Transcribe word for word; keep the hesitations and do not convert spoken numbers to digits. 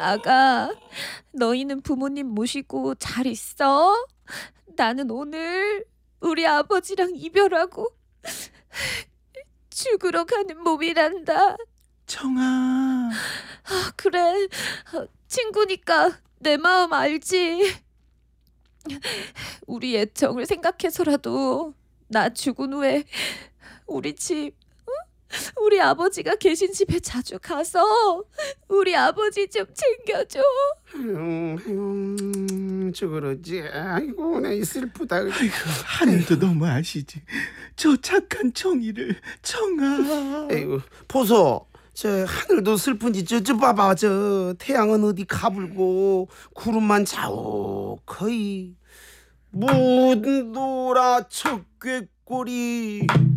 아가, 너희는 부모님 모시고 잘 있어? 나는 오늘 우리 아버지랑 이별하고 죽으러 가는 몸이란다. 청아. 아, 그래. 어, 친구니까 내 마음 알지. 우리 애정을 생각해서라도 나 죽은 후에 우리 집, 우리 아버지가 계신 집에 자주 가서 우리 아버지 좀 챙겨줘. 아유, 아유, 저 그러지. 아이고, 내 슬프다. 아이고, 하늘도 너무 아시지. 저 착한 청이를. 청아. 아이고, 보소. 저 하늘도 슬픈지 저저 봐봐. 저 태양은 어디 가불고 구름만 자욱하이. 문도라 척괴꼬리